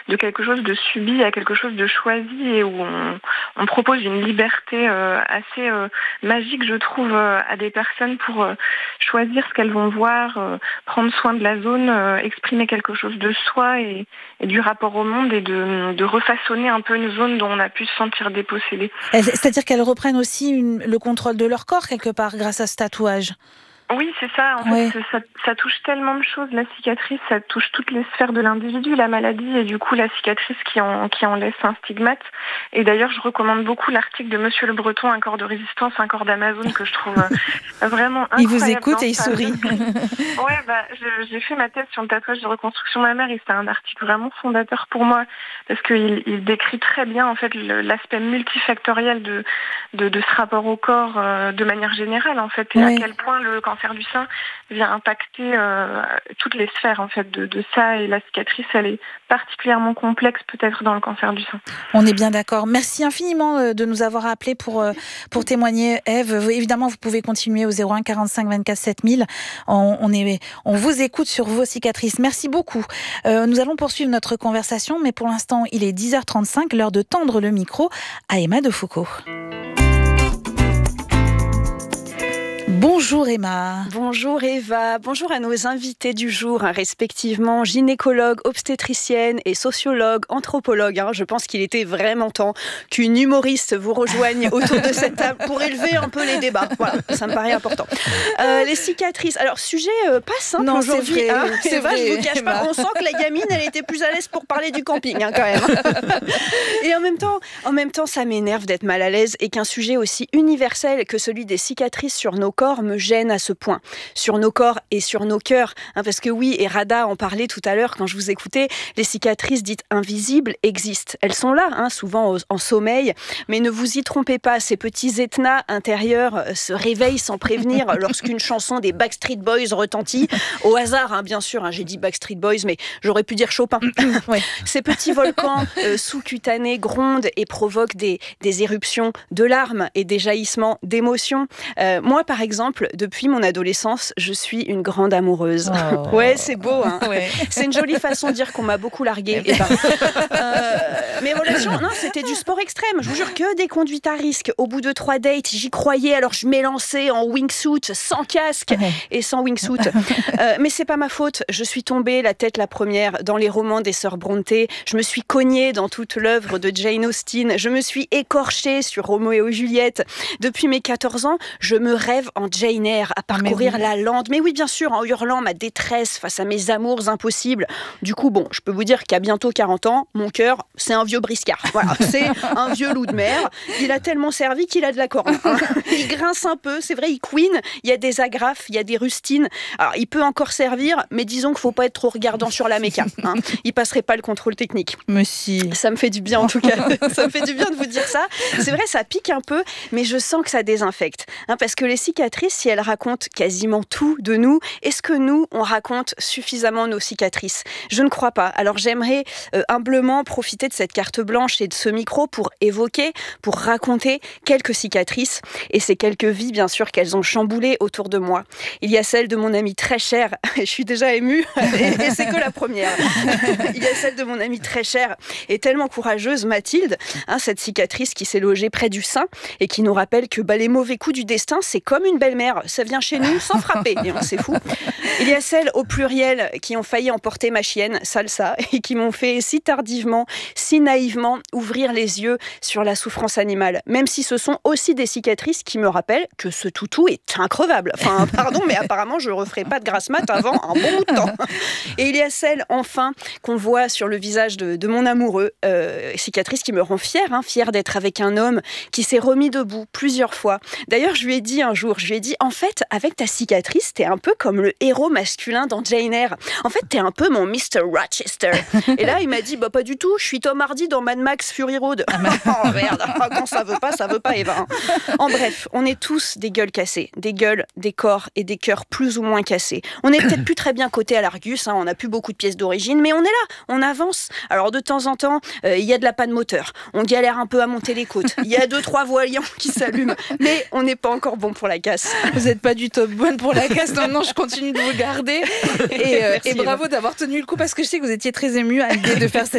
quelque chose de subi à quelque chose de choisi et où on propose une liberté assez magique, je trouve, à des personnes pour choisir ce qu'elles vont voir, prendre soin de la zone, exprimer quelque chose de soi et du rapport au monde et de refaçonner un peu une zone dont on a pu se sentir dépossédé. C'est-à-dire qu'elles reprennent aussi le contrôle de leur corps quelque part grâce à ce tatouage. Oui, c'est ça. En fait, ça touche tellement de choses. La cicatrice, ça touche toutes les sphères de l'individu, la maladie et du coup la cicatrice qui en laisse un stigmate. Et d'ailleurs, je recommande beaucoup l'article de Monsieur Le Breton, Un corps de résistance, un corps d'Amazon, que je trouve vraiment incroyable. Il vous écoute et il sourit. J'ai fait ma thèse sur le tatouage de reconstruction mammaire et c'est un article vraiment fondateur pour moi parce qu'il décrit très bien en fait l'aspect multifactoriel de ce rapport au corps de manière générale en fait et à quel point le cancer du sein vient impacter toutes les sphères en fait de ça et la cicatrice elle est particulièrement complexe peut-être dans le cancer du sein. On est bien d'accord. Merci infiniment de nous avoir appelés pour témoigner, Ève. Évidemment, vous pouvez continuer au 01 45 24 7000. On vous écoute sur vos cicatrices. Merci beaucoup. Nous allons poursuivre notre conversation, mais pour l'instant, il est 10h35, l'heure de tendre le micro à Emma Defoucauld. Bonjour Emma. Bonjour Eva. Bonjour à nos invités du jour, respectivement gynécologue, obstétricienne et sociologue, anthropologue. Je pense qu'il était vraiment temps qu'une humoriste vous rejoigne autour de cette table pour élever un peu les débats. Voilà, ça me paraît important. Les cicatrices. Alors, sujet pas simple aujourd'hui. C'est vrai, je vous cache pas. On sent que la gamine, elle était plus à l'aise pour parler du camping, quand même. Et en même temps, ça m'énerve d'être mal à l'aise et qu'un sujet aussi universel que celui des cicatrices sur nos corps me gêne à ce point, sur nos corps et sur nos cœurs, parce que oui, et Rada en parlait tout à l'heure quand je vous écoutais, les cicatrices dites invisibles existent, elles sont là, souvent en sommeil, mais ne vous y trompez pas, ces petits Etnas intérieurs se réveillent sans prévenir lorsqu'une chanson des Backstreet Boys retentit, au hasard, bien sûr, j'ai dit Backstreet Boys, mais j'aurais pu dire Chopin. Ces petits volcans sous-cutanés grondent et provoquent des éruptions de larmes et des jaillissements d'émotions. Moi, par exemple, depuis mon adolescence, je suis une grande amoureuse. Oh. Ouais, c'est beau, C'est une jolie façon de dire qu'on m'a beaucoup larguée. Mes relations, c'était du sport extrême. Je vous jure, que des conduites à risque. Au bout de 3 dates, j'y croyais, alors je m'élançais en wingsuit, sans casque et sans wingsuit. Mais c'est pas ma faute. Je suis tombée la tête la première dans les romans des sœurs Brontë. Je me suis cognée dans toute l'œuvre de Jane Austen. Je me suis écorchée sur Roméo et Juliette. Depuis mes 14 ans, je me rêve en Jane Eyre, à parcourir la lande. Mais oui, bien sûr, en hurlant ma détresse face à mes amours impossibles. Du coup, je peux vous dire qu'à bientôt 40 ans, mon cœur, c'est un vieux briscard. Voilà, c'est un vieux loup de mer. Il a tellement servi qu'il a de la corne. Il grince un peu, c'est vrai, il couine. Il y a des agrafes, il y a des rustines. Alors, il peut encore servir, mais disons qu'il ne faut pas être trop regardant sur la méca. Il passerait pas le contrôle technique. Mais si. Ça me fait du bien, en tout cas. Ça me fait du bien de vous dire ça. C'est vrai, ça pique un peu, mais je sens que ça désinfecte. Parce que les cicatrices, si elles racontent quasiment tout de nous, est-ce que nous, on raconte suffisamment nos cicatrices ? Je ne crois pas. Alors j'aimerais humblement profiter de cette carte blanche et de ce micro pour évoquer, pour raconter quelques cicatrices et ces quelques vies, bien sûr, qu'elles ont chamboulées autour de moi. Il y a celle de mon amie très chère, je suis déjà émue, et c'est que la première. Il y a celle de mon amie très chère et tellement courageuse, Mathilde, cette cicatrice qui s'est logée près du sein et qui nous rappelle que les mauvais coups du destin, c'est comme une belle-mère, ça vient chez nous sans frapper, et c'est fou. Il y a celles au pluriel qui ont failli emporter ma chienne, Salsa, et qui m'ont fait si tardivement, si naïvement ouvrir les yeux sur la souffrance animale, même si ce sont aussi des cicatrices qui me rappellent que ce toutou est increvable. Enfin, pardon, mais apparemment, je ne referai pas de grasse mat avant un bon bout de temps. Et il y a celle, enfin, qu'on voit sur le visage de mon amoureux, cicatrice qui me rend fière d'être avec un homme qui s'est remis debout plusieurs fois. D'ailleurs, je lui ai dit un jour, en fait, avec ta cicatrice, t'es un peu comme le héros masculin dans Jane Eyre. En fait, t'es un peu mon Mr. Rochester. Et là, il m'a dit, pas du tout, je suis Tom Hardy dans Mad Max Fury Road. Oh merde, quand ça veut pas, Eva. En bref, on est tous des gueules cassées. Des gueules, des corps et des cœurs plus ou moins cassés. On n'est peut-être plus très bien coté à l'Argus, on n'a plus beaucoup de pièces d'origine, mais on est là, on avance. Alors de temps en temps, il y a de la panne moteur. On galère un peu à monter les côtes. Il y a 2-3 voyants qui s'allument. Mais on n'est pas encore bon pour la casse. Vous n'êtes pas du tout bonne pour la casse. Non, je continue de vous garder. Et bravo d'avoir tenu le coup parce que je sais que vous étiez très émue à l'idée de faire cette